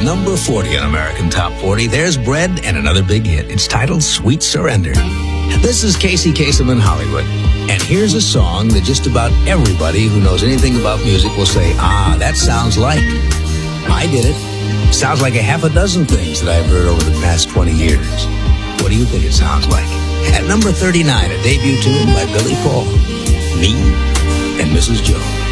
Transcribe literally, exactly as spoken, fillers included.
number forty on American Top forty, there's Bread and another big hit. It's titled Sweet Surrender. This is Casey Kasem in Hollywood. And here's a song that just about everybody who knows anything about music will say, ah, that sounds like. I did it. Sounds like a half a dozen things that I've heard over the past twenty years. What do you think it sounds like? At number thirty-nine, a debut tune by Billy Paul, Me and Missus Jones.